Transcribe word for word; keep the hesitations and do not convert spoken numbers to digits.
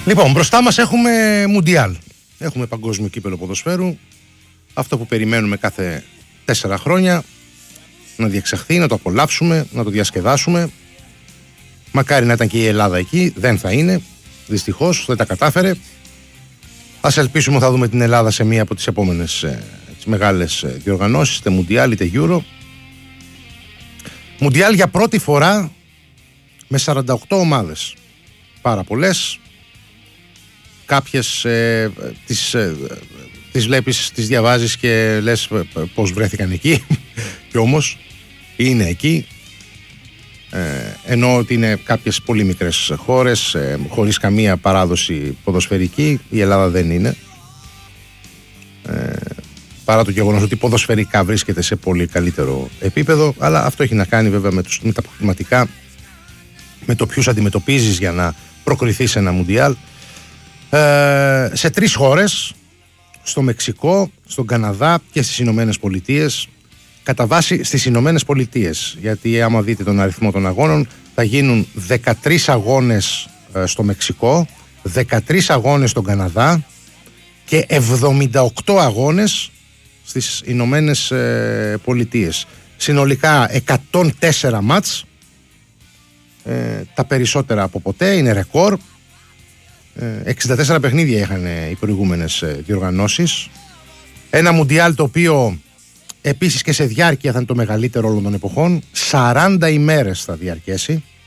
Λοιπόν, μπροστά μας έχουμε Μουντιάλ. Έχουμε παγκόσμιο κύπελο ποδοσφαίρου. Αυτό που περιμένουμε κάθε τέσσερα χρόνια να διεξαχθεί, να το απολαύσουμε, να το διασκεδάσουμε. Μακάρι να ήταν και η Ελλάδα εκεί. Δεν θα είναι. Δυστυχώς δεν τα κατάφερε. Ας ελπίσουμε θα δούμε την Ελλάδα σε μία από τις επόμενες ε, τις μεγάλες ε, διοργανώσεις, είτε Μουντιάλ είτε Euro. Μουντιάλ για πρώτη φορά με σαράντα οκτώ ομάδες. Πάρα πολλές. Κάποιες ε, τις, ε, τις βλέπεις, τις διαβάζεις και λες ε, πώς βρέθηκαν εκεί. Και όμως είναι εκεί. Ε, ενώ ότι είναι κάποιες πολύ μικρές χώρες ε, χωρίς καμία παράδοση ποδοσφαιρική. Η Ελλάδα δεν είναι, ε, παρά το γεγονός ότι ποδοσφαιρικά βρίσκεται σε πολύ καλύτερο επίπεδο, αλλά αυτό έχει να κάνει βέβαια με, τους, με τα προβληματικά, με το ποιους αντιμετωπίζεις για να προκριθείς σε ένα Μουντιάλ. Ε, σε τρεις χώρες, στο Μεξικό, στον Καναδά και στις Ηνωμένες Πολιτείες. Κατά βάση στις Ηνωμένες Πολιτείες, γιατί άμα δείτε τον αριθμό των αγώνων θα γίνουν δεκατρείς αγώνες ε, στο Μεξικό, δεκατρείς αγώνες στον Καναδά και εβδομήντα οκτώ αγώνες στις Ηνωμένες ε, Πολιτείες. Συνολικά εκατόν τέσσερα μάτς, ε, τα περισσότερα από ποτέ, είναι ρεκόρ. ε, εξήντα τέσσερα παιχνίδια είχαν οι προηγούμενες ε, διοργανώσεις. Ένα Μουντιάλ το οποίο επίσης και σε διάρκεια θα είναι το μεγαλύτερο όλων των εποχών. σαράντα ημέρες θα διαρκέσει.